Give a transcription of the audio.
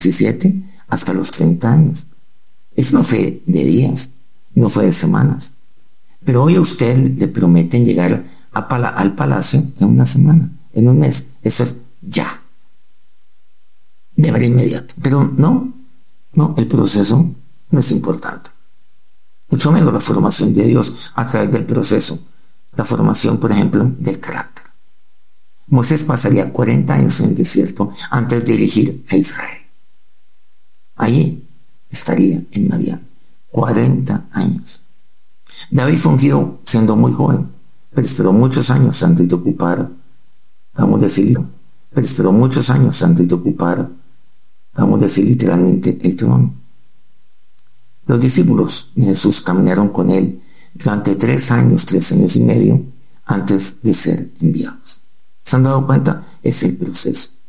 17 hasta los 30 años. Eso no fue de días, no fue de semanas. Pero hoy a usted le prometen llegar al palacio en una semana, en un mes. Eso es ya, de manera inmediata. Pero no, el proceso no es importante. Mucho menos la formación de Dios a través del proceso. La formación, por ejemplo, del carácter. Moisés pasaría 40 años en el desierto antes de dirigir a Israel. Allí estaría en Madián. 40 años. David fue ungido siendo muy joven, pero esperó muchos años antes de ocupar, literalmente el trono. Los discípulos de Jesús caminaron con él durante 3 años y medio, antes de ser enviados. ¿Se han dado cuenta? Es el proceso.